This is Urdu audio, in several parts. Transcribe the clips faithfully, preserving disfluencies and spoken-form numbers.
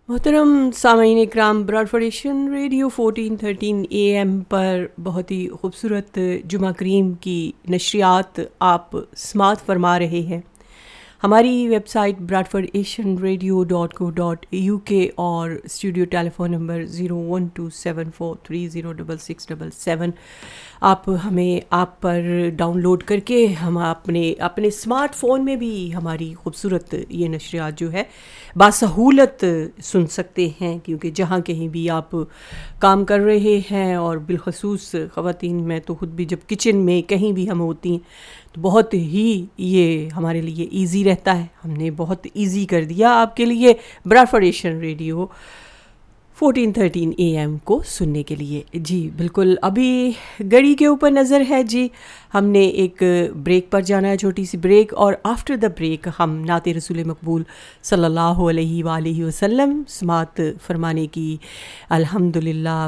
محترم سامعین اکرام، براڈفورڈ Asian radio fourteen thirteen A M پر بہت ہی خوبصورت جمعہ کریم کی نشریات آپ سماعت فرما رہے ہیں. ہماری web site براڈفورڈ Asian radio dot کو ڈاٹ یو کے اور studio tele phone number zero one to seven four three zero double six double seven آپ ہمیں آپ پر ڈاؤن لوڈ کر کے ہم اپنے اپنے اسمارٹ فون میں بھی ہماری خوبصورت یہ نشریات جو ہے باسہولت سن سکتے ہیں، کیونکہ جہاں کہیں بھی آپ کام کر رہے ہیں، اور بالخصوص خواتین، میں تو خود بھی جب کچن میں کہیں بھی ہم ہوتی ہیں تو بہت ہی یہ ہمارے لیے ایزی رہتا ہے. ہم نے بہت ایزی کر دیا آپ کے لیے براڈفورڈ Asian radio fourteen thirteen A M کو سننے کے لیے. جی بالکل، ابھی گھڑی کے اوپر نظر ہے. جی ہم نے ایک بریک پر جانا ہے، چھوٹی سی بریک، اور آفٹر دا بریک ہم نعت رسول مقبول صلی اللہ علیہ وآلہ وسلم سماعت فرمانے کی الحمدللہ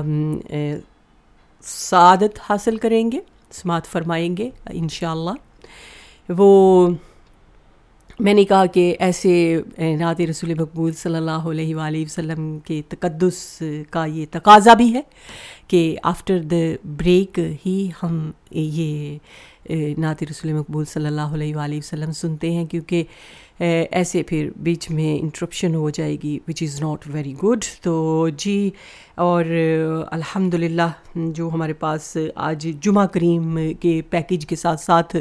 سعادت حاصل کریں گے، سماعت فرمائیں گے انشاءاللہ. وہ میں نے کہا کہ ایسے نعت رسول مقبول صلی اللہ علیہ وآلہ وسلم کے تقدس کا یہ تقاضا بھی ہے کہ آفٹر دا بریک ہی ہم یہ نعت رسول مقبول صلی اللہ علیہ وآلہ وسلم سنتے ہیں، کیونکہ ایسے پھر بیچ میں انٹرپشن ہو جائے گی وچ از ناٹ ویری گڈ. تو جی، اور الحمدللہ جو ہمارے پاس آج جمعہ کریم کے پیکیج کے ساتھ ساتھ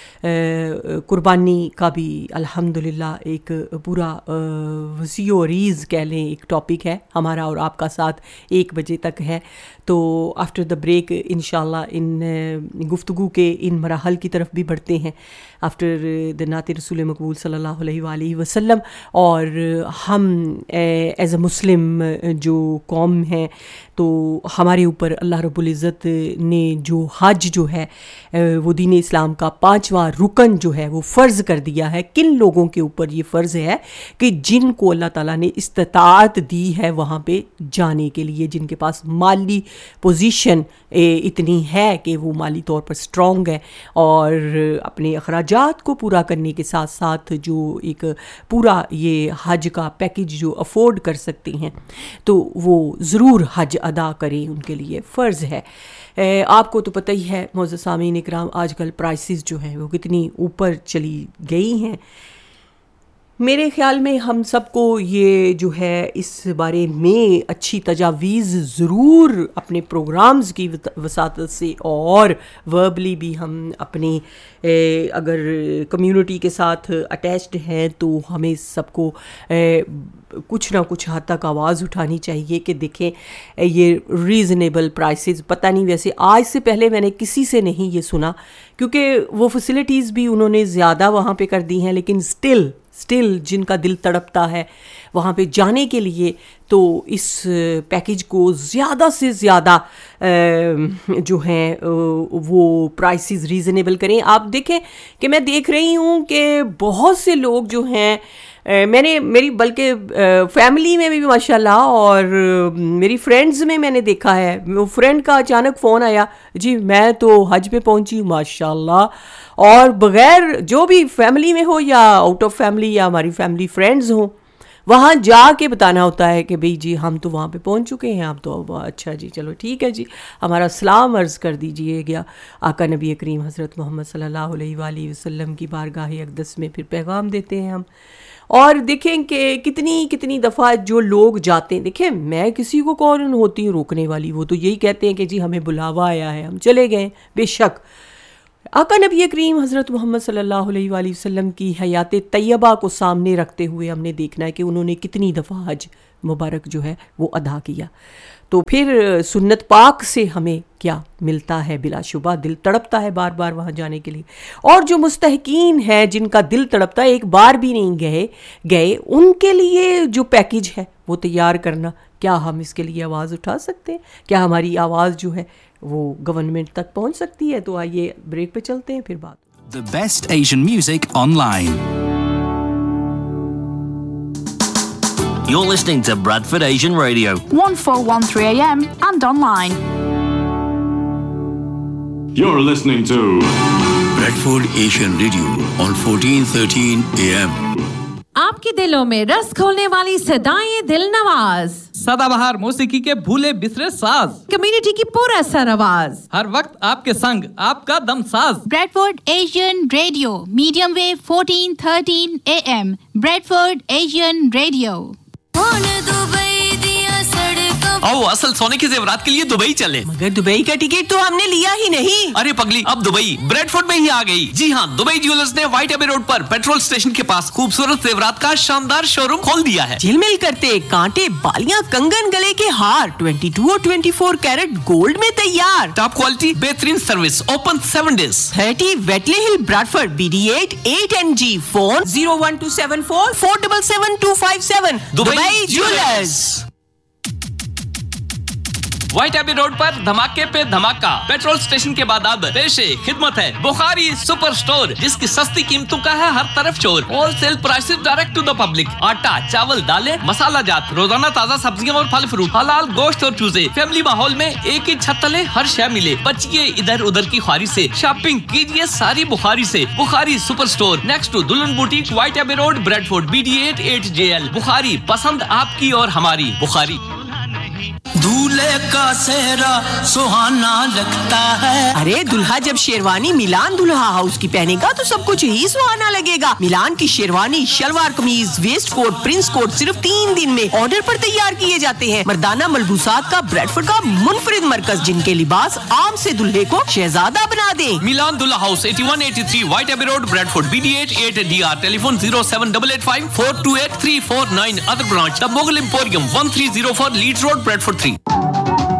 قربانی کا بھی الحمدللہ ایک پورا وسیع و عریض کہہ لیں ایک ٹاپک ہے ہمارا، اور آپ کا ساتھ ایک بجے تک ہے. تو آفٹر دا بریک انشاءاللہ ان گفتگو کے ان مراحل کی طرف بھی بڑھتے ہیں آفٹر دا نعت رسول مقبول صلی اللہ علیہ وآلہ وسلم. اور ہم ایز اے مسلم جو قوم ہیں، تو ہمارے اوپر اللہ رب العزت نے جو حج جو ہے وہ دین اسلام کا پانچواں رکن جو ہے وہ فرض کر دیا ہے. کن لوگوں کے اوپر یہ فرض ہے؟ کہ جن کو اللہ تعالیٰ نے استطاعت دی ہے وہاں پہ جانے کے لیے، جن کے پاس مالی پوزیشن اتنی ہے کہ وہ مالی طور پر سٹرونگ ہے، اور اپنے اخراجات کو پورا کرنے کے ساتھ ساتھ جو ایک پورا یہ حج کا پیکیج جو افورڈ کر سکتے ہیں، تو وہ ضرور حج ادا کریں، ان کے لیے فرض ہے. آپ کو تو پتہ ہی ہے معزز سامعین اکرام، آج کل پرائسز جو ہیں وہ کتنی اوپر چلی گئی ہیں. میرے خیال میں ہم سب کو یہ جو ہے اس بارے میں اچھی تجاویز ضرور اپنے پروگرامز کی وساطت سے اور وربلی بھی ہم اپنی اگر کمیونٹی کے ساتھ اٹیچڈ ہیں تو ہمیں سب کو کچھ نہ کچھ حد تک آواز اٹھانی چاہیے کہ دیکھیں یہ ریزنیبل پرائسز. پتہ نہیں، ویسے آج سے پہلے میں نے کسی سے نہیں یہ سنا، کیونکہ وہ فیسلٹیز بھی انہوں نے زیادہ وہاں پہ کر دی ہیں، لیکن اسٹل اسٹل جن کا دل تڑپتا ہے وہاں پہ جانے کے لیے، تو اس پیکیج کو زیادہ سے زیادہ جو ہیں وہ پرائسز ریزنیبل کریں. آپ دیکھیں کہ میں دیکھ رہی ہوں کہ بہت سے لوگ جو ہیں، میں نے میری بلکہ فیملی میں بھی ماشاء اللہ اور میری فرینڈز میں میں نے دیکھا ہے، وہ فرینڈ کا اچانک فون آیا، جی میں تو حج پہ پہنچی ہوں ماشاء اللہ، اور بغیر جو بھی فیملی میں ہو یا آؤٹ آف فیملی یا ہماری فیملی فرینڈز ہوں، وہاں جا کے بتانا ہوتا ہے کہ بھئی جی ہم تو وہاں پہ پہنچ چکے ہیں. آپ تو اچھا جی چلو ٹھیک ہے جی، ہمارا سلام عرض کر دیجئے گیا آقا نبی کریم حضرت محمد صلی اللہ علیہ وآلہ وسلم کی بارگاہ اقدس میں پھر پیغام دیتے ہیں ہم. اور دیکھیں کہ کتنی کتنی دفعہ جو لوگ جاتے ہیں، دیکھیں میں کسی کو کون ہوتی ہوں روکنے والی، وہ تو یہی کہتے ہیں کہ جی ہمیں بلاوا آیا ہے ہم چلے گئے. بے شک آقا نبی کریم حضرت محمد صلی اللہ علیہ وآلہ وسلم کی حیات طیبہ کو سامنے رکھتے ہوئے ہم نے دیکھنا ہے کہ انہوں نے کتنی دفعہ حج مبارک جو ہے وہ ادا کیا. تو پھر سنت پاک سے ہمیں کیا ملتا ہے؟ بلا شبہ دل تڑپتا ہے بار بار وہاں جانے کے لیے. اور جو مستحقین ہیں جن کا دل تڑپتا ہے، ایک بار بھی نہیں گئے گئے ان کے لیے جو پیکیج ہے وہ تیار کرنا، کیا ہم اس کے لیے آواز اٹھا سکتے ہیں؟ کیا ہماری آواز جو ہے وہ گورنمنٹ تک پہنچ سکتی ہے؟ تو آئیے بریک پہ چلتے ہیں، پھر بات. The best Asian music online. You're listening to Bradford Asian Radio. one four one three A M and online. You're listening to Bradford Asian Radio on fourteen thirteen A M. आपके दिलों में रस खोलने वाली सदाएं दिल नवाज, सदाबहार मौसीकी के भूले बिसरे साज, कम्युनिटी की पूरा सर आवाज, हर वक्त आपके संग आपका दम साज। Bradford Asian radio, medium wave fourteen thirteen A M, Bradford Asian radio. आओ असल सोने के जेवरात के लिए दुबई चले। मगर दुबई का टिकट तो हमने लिया ही नहीं। अरे पगली, अब दुबई ब्रेडफोर्ड में ही आ गई। जी हाँ, दुबई ज्वेलर्स ने व्हाइट एबे रोड पर पेट्रोल स्टेशन के पास खूबसूरत जेवरात का शानदार शोरूम खोल दिया है। झिलमिल करते कांटे, बालियां, कंगन, गले के हार बाईस और चौबीस कैरेट गोल्ड में तैयार। टॉप क्वालिटी, बेहतरीन service, open seven days. Thirty Whitley hill, Bradford, B D eight eight N G. Phone zero one two seven four four seven seven to five seven. Dubai jewellers. White एबे रोड पर धमाके पे धमाका। पेट्रोल स्टेशन के बाद अब पेशे खिदमत है बुखारी सुपर स्टोर, जिसकी सस्ती कीमतों का है हर तरफ शोर। Wholesale prices direct to the public. आटा, चावल, दालें, मसाला जात, रोजाना ताजा सब्जियां और फल फ्रूट, हलाल गोश्त और चूजे। फैमिली माहौल में एक ही छत तले हर शय मिले। बचिए इधर उधर की ख्वारी से, शॉपिंग कीजिए सारी बुखारी से। Bukhari super store next to दुल्हन बुटीक, व्हाइट एबे road, Bradford, B D eight eight J L. Bukhari, पसंद आपकी और हमारी। बुखारी। दूल्हे का सेहरा सुहाना लगता है। अरे दुल्हा जब शेरवानी मिलान दुल्हा हाउस की पहनेगा तो सब कुछ ही सुहाना लगेगा। मिलान की शेरवानी, शलवार कमीज, वेस्ट कोट, प्रिंस कोट सिर्फ तीन दिन में ऑर्डर पर तैयार किए जाते हैं। मर्दाना मलबूसात का ब्रेडफोर्ड का मुनफरिद मरकज, जिनके लिबास आम से दुल्हे को शहजादा बना दे। मिलान दुल्हा house eighty one eighty three white एबे road, Bradford, B D eight eight D R. Telephone zero seven eight eight five four to eight three four nine. Other branch the Mughal emporium one three zero four Leeds road, Bradford three.